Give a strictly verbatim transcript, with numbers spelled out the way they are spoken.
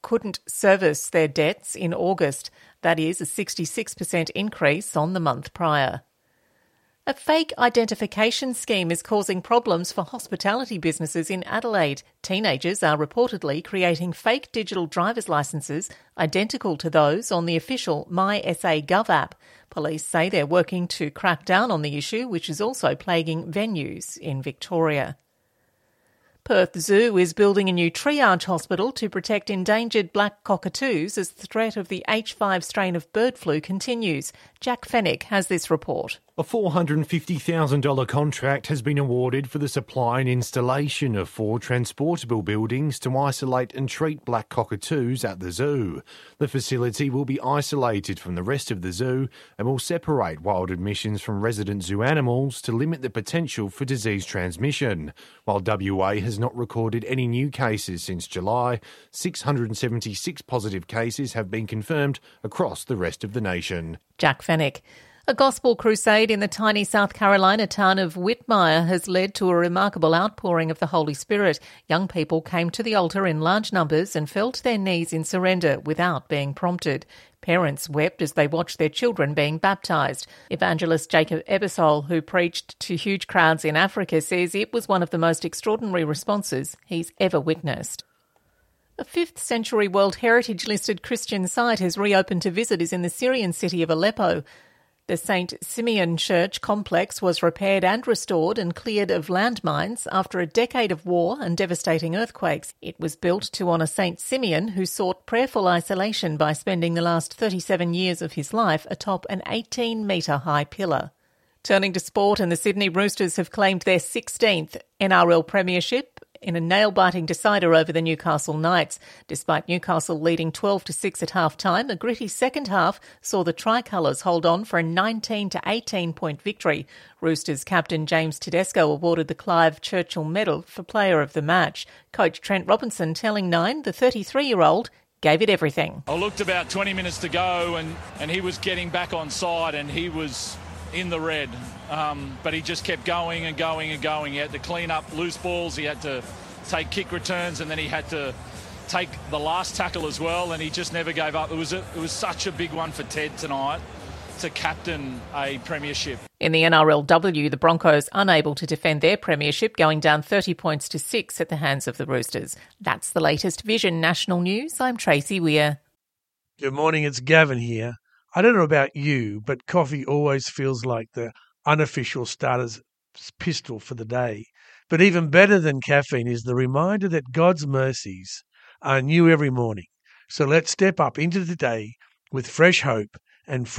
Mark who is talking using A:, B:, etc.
A: couldn't service their debts in August. That is a sixty-six percent increase on the month prior. A fake identification scheme is causing problems for hospitality businesses in Adelaide. Teenagers are reportedly creating fake digital driver's licences identical to those on the official MySAGov app. Police say they're working to crack down on the issue, which is also plaguing venues in Victoria. Perth Zoo is building a new triage hospital to protect endangered black cockatoos as the threat of the H five strain of bird flu continues. Jack Fennick has this report.
B: A four hundred fifty thousand dollars contract has been awarded for the supply and installation of four transportable buildings to isolate and treat black cockatoos at the zoo. The facility will be isolated from the rest of the zoo and will separate wild admissions from resident zoo animals to limit the potential for disease transmission. While W A has not recorded any new cases since July, six hundred seventy-six positive cases have been confirmed across the rest of the nation.
A: Jack Fennick. A gospel crusade in the tiny South Carolina town of Whitmire has led to a remarkable outpouring of the Holy Spirit. Young people came to the altar in large numbers and fell to their knees in surrender without being prompted. Parents wept as they watched their children being baptised. Evangelist Jacob Ebersol, who preached to huge crowds in Africa, says it was one of the most extraordinary responses he's ever witnessed. A fifth century World Heritage listed Christian site has reopened to visitors in the Syrian city of Aleppo. The Saint Simeon Church complex was repaired and restored and cleared of landmines after a decade of war and devastating earthquakes. It was built to honour Saint Simeon, who sought prayerful isolation by spending the last thirty-seven years of his life atop an eighteen metre high pillar. Turning to sport, and the Sydney Roosters have claimed their sixteenth N R L premiership in a nail-biting decider over the Newcastle Knights. Despite Newcastle leading twelve to six at half-time, a gritty second half saw the Tricolours hold on for a nineteen to eighteen point victory. Roosters captain James Tedesco awarded the Clive Churchill Medal for player of the match. Coach Trent Robinson telling Nine the thirty-three-year-old gave it everything.
C: I looked about twenty minutes to go and, and he was getting back on side and he was in the red, um, but he just kept going and going and going. He had to clean up loose balls, he had to take kick returns, and then he had to take the last tackle as well, and he just never gave up. It was a, it was such a big one for Ted tonight to captain a premiership.
A: In the N R L W, the Broncos unable to defend their premiership, going down thirty points to six at the hands of the Roosters. That's the latest Vision National News. I'm Tracy Weir.
D: Good morning, it's Gavin here. I don't know about you, but coffee always feels like the unofficial starter's pistol for the day. But even better than caffeine is the reminder that God's mercies are new every morning. So let's step up into the day with fresh hope and fresh